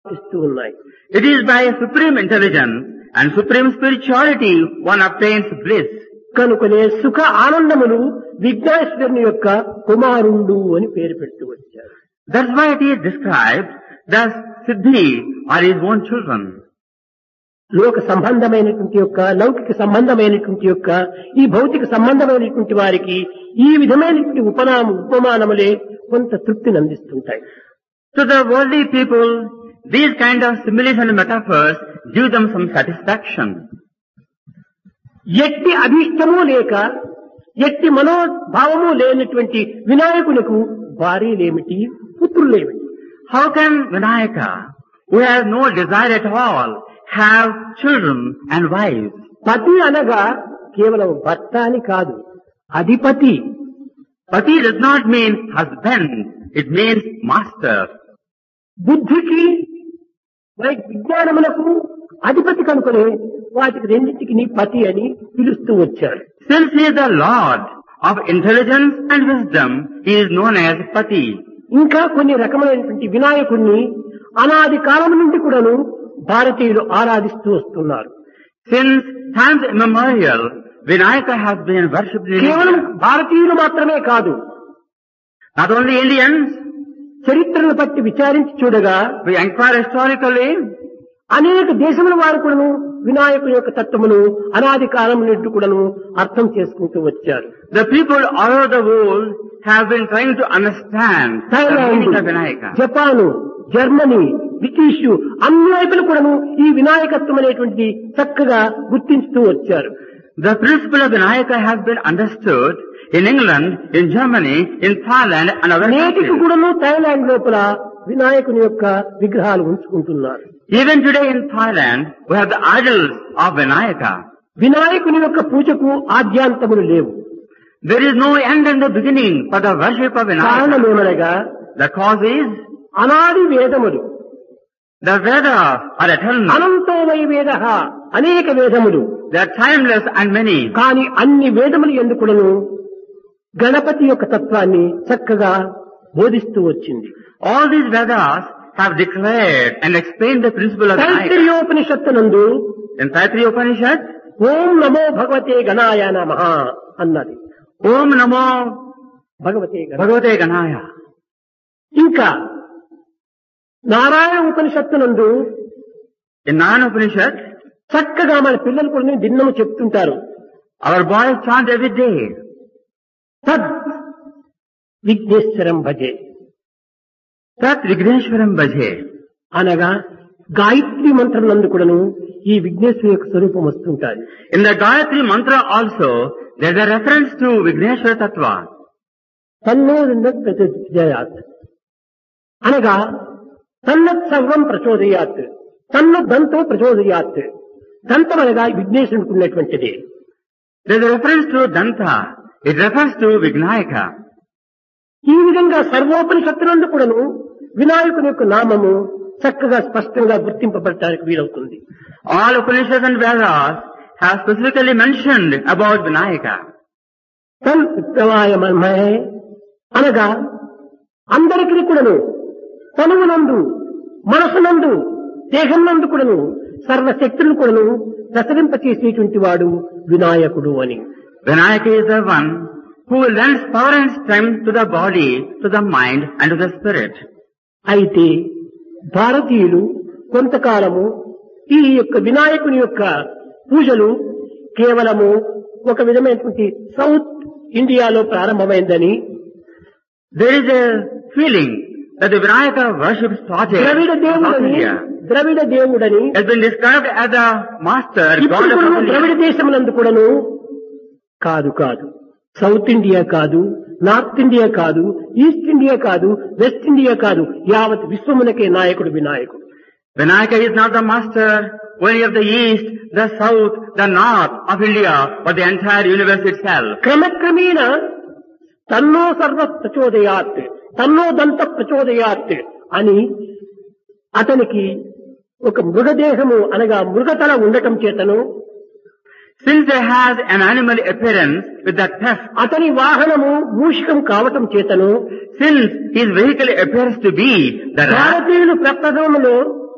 ఇస్తూ ఉన్నాయి. It is by supreme intelligence and supreme spirituality one obtains bliss. కనుకనే సుఖ ఆనందములు విఘ్నేశ్వరుని యొక్క కుమారుండు అని పేరు పెడుతూ వచ్చారు. That's why it is described that Siddhi are his own children. లోక సంబంధమైనటువంటి యొక్క లౌకిక సంబంధమైనటువంటి యొక్క ఈ భౌతిక సంబంధమైనటువంటి వారికి ఈ విధమైనటువంటి ఉపమానములే కొంత తృప్తిని అందిస్తుంటాయి. To the worldly people, these kind of similes and metaphors give them some satisfaction. ఎట్టి అభీష్టము లేక ఎట్టి మనోభావము లేనటువంటి వినాయకులకు భార్యలేమిటి, పుత్రులేమిటి? How can Vinayaka, who has no desire at all, have children and wives? పతి అనగా కేవలం భర్త అని కాదు, అధిపతి. Pati does not mean husband, it means master. బుద్ధికి విజ్ఞానములకు అధిపతి కనుకనే వాటికి రెండింటికి పతి అని పిలుస్తూ వచ్చారు. Since he is the Lord of intelligence and wisdom, he is known as Pati. ఇంకా కొన్ని రకమైనటువంటి వినాయకుడిని అనాది కాలం నుండి కూడాను భారతీయులు ఆరాధిస్తూ వస్తున్నారు. Since times immemorial, Vinayaka has been worshipped in కేవలం India. భారతీయులు మాత్రమే కాదు, Not only Indians, చరిత్రను బట్టి విచారించి చూడగా we inquire historically, అనేక దేశముల వారు కూడాను వినాయకుని యొక్క తత్వమును అనాది కాలం నుండి కూడాను అర్థం చేసుకుంటూ వచ్చారు. the people all over the world have been trying to understand the meaning of Vinayaka. Japan, Germany, British అన్ని వైపులు కూడాను ఈ వినాయకత్వం అనేటువంటిది చక్కగా గుర్తించుతూ వచ్చారు. The principle of Vinayaka has been understood in England, in Germany, in Thailand and other నేటికి countries. కూడాను Thailand లోపల వినాయకుని యొక్క విగ్రహాలు ఉంచుకుంటున్నారు. Even today in Thailand, we have the idols of Vinayaka. వినాయకుని యొక్క పూజకు ఆద్యాంతములు లేవు. There is no end and the beginning for the worship of Vinayaka. కారణమేమనగా The cause is అనాది వేదములు, the Vedas are eternal. అనంతో why వేద, అనేక వేదములు. They are timeless and many. కానీ అన్ని వేదములు ఎందుకులను గణపతి యొక్క తత్వాన్ని చక్కగా బోధిస్తూ వచ్చింది. All these Vedas have declared and explained the principle of Vinayaka. తైత్తిరీయోపనిషత్తునందు In Taittiriya Upanishad, ఓం నమో భగవతే గణాయ నమః అన్నది. Om Namo భగవతే గణ. Bhagavate Ganaya. ఇంకా నారాయణ ఉపనిషత్తునందు In Narayana Upanishad, చక్కగా మన పిల్లలు కూడా దిన్నము చెప్తుంటారు. our boys chant every day. తద్ విఘ్నేశ్వరం భజే Tat Vigneshwaram Bhaje. అనగా గాయత్రి మంత్రం నందు కూడాను ఈ విఘ్నేశ్వరు యొక్క స్వరూపం వస్తుంటాయి. In the Gayatri Mantra also, there is a reference to Vigneshwara Tattva. తన్నో ప్రచోదయాత్ అనగా తన్నత్ సర్వం ప్రచోదయాత్, తన్ను దంతో ప్రచోదయాత్. దంతం అనగా విఘ్నేశ్వరునికి ఉన్నటువంటిది. There is a reference to Danta. It refers to Vignayaka. ఈ విధంగా సర్వోపనిషత్తునందు కూడాను వినాయకుని యొక్క నామము చక్కగా స్పష్టంగా గుర్తింపబడటానికి వీలవుతుంది. All Upanishads and Vedas have specifically mentioned about Vinayaka. తన్ ఉత్తమాయ మన్మహే అనగా అందరికీ కూడాను తనువునందు, మనసునందు, దేహం నందు కూడాను సర్వశక్తులను కూడాను ప్రసరింపచేసేటువంటి వాడు వినాయకుడు అని. Vinayaka is the one who lends power and strength to the body, to the mind and to the spirit. అయితే భారతీయులు కొంతకాలము ఈ యొక్క వినాయకుని యొక్క పూజలు కేవలము ఒక విధమైనటువంటి సౌత్ ఇండియాలో ప్రారంభమైందని, There is a feeling that the Vinayaka worship started Dravida in South దేవుడని India. ద్రవిడ దేవుడని Has been described as the master ఇప్పుడు god of కూడా South India. ద్రవిడ దేశమునందు కూడాను కాదు కాదు, సౌత్ ఇండియా కాదు, నార్త్ ఇండియా కాదు, ఈస్ట్ ఇండియా కాదు, వెస్ట్ ఇండియా కాదు, యావత్ విశ్వమునకే నాయకుడు వినాయకుడు. Vinayaka is not the master only of the east, the south, the north of India, but the entire universe itself. క్రమక్రమేణ తన్నో సర్వ ప్రచోదయాత్, తన్నో దంత ప్రచోదయాత్ అని అతనికి ఒక మృగదేహము అనగా మృగతల ఉండటం చేతను, Since there has an animal appearance with the tusk, అతని వాహనము మూషికం కావటం చేతను since his vehicle appears to be the rat, భారతీయులు ప్రప్రథమంలో